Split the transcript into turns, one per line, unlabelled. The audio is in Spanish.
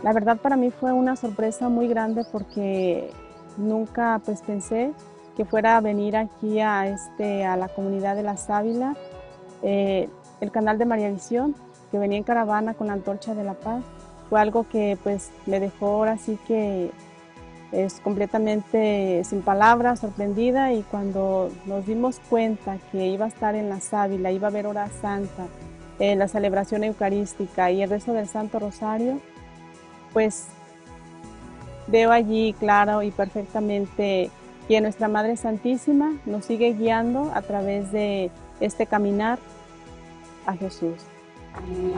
La verdad para mí fue una sorpresa muy grande porque nunca pues pensé que fuera a venir aquí a la comunidad de La Sábila, el canal de María Visión, que venía en caravana con la Antorcha de la Paz. Fue algo que pues me dejó ahora sí que es completamente sin palabras, sorprendida, y cuando nos dimos cuenta que iba a estar en La Sábila, iba a haber hora santa, la celebración eucarística y el rezo del Santo Rosario, pues veo allí claro y perfectamente que nuestra Madre Santísima nos sigue guiando a través de este caminar a Jesús.